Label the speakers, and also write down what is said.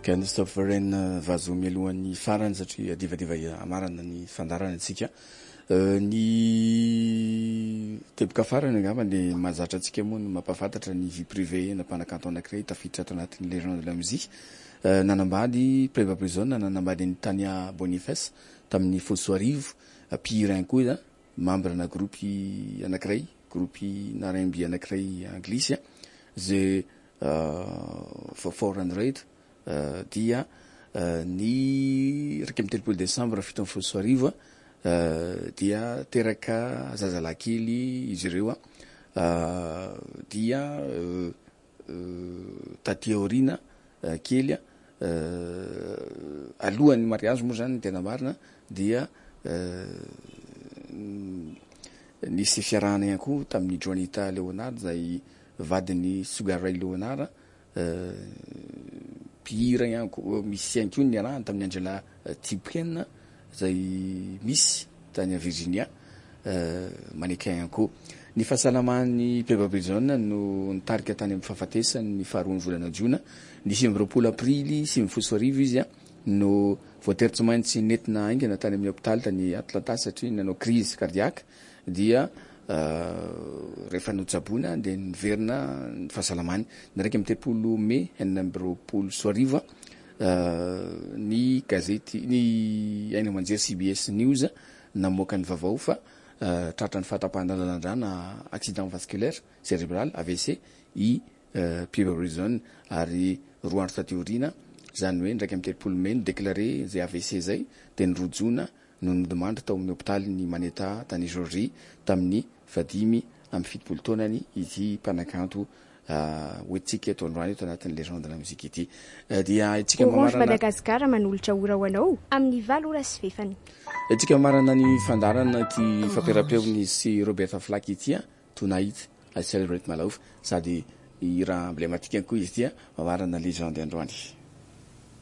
Speaker 1: Christopher Wren vazo mialohan'ny farany satria divadiva amarana ny fandarana antsika. Ny teboka farany angamba le mahazatra antsika moa no mampafantatra ny vie privée na mpanakanto anankiray tafiditra ato anatin'ny légende de la musique. Nanambady Preba Prison nanambady ny Tania Boniface tamin'ny folo sy arivo, mpihira ihany koa membre na groupe anankiray, groupe na R&B anankiray anglisy zay 400 dia ny raika amby telopolo Desambre fito amby folo sy arivo dia teraka zazalahy kely izy ireo dia Taty Aorina kely alohan'ny mariage moa zany tena marina dia nisy fiarahana ihany koa tamin'ny Juanita Leonard zay vadiny Sugar Ray Leonard, mpihira ihany koa misy ihany koa niarahana tamin'ny Angela Tipken zay misy tany Virginia, manekay ihany koa. Ny fahasalaman'ny Preba Prison no nitarika tany amin'ny fahafatesany ny faharoa ny volana Jiona, ny 20 Aprily 2024 izy no voatery tsy maintsy nentina aingana tany amin'ny hôpitaly tany Atlanta satria nanao crise cardiaque dia rehefa notsaboina dia niverina ny fahasalamany. Ny raika amby telopolo Mai 2024 ny gazety ny aina manjery CBS News namoaka ny vaovao fa tratran'ny fahatapahan-dalandrana accident vasculaire cérébral AVC i Preba Prison ary roa andro taty aoriana zany hoe ndraiky amby telopolo Mai déclaré zay AVC zay dia nirojona no nidemandry tao amin'ny hôpitaly ny Maneta tany Georgie tamin'ny 25 taonany ity mpanakanto hoentsika eto androany eto anatin'ny légende de la musique ity dia itsika
Speaker 2: Orange Madagascar manolotra ora ho anao amin'ny 7 sy fefany.
Speaker 1: Itsika marana ny fandarana ty fampiarapeony sy Roberta Flack ity Tonight I Celebrate My Love sady i raha emblématique koa izy ity mamarana légende androany.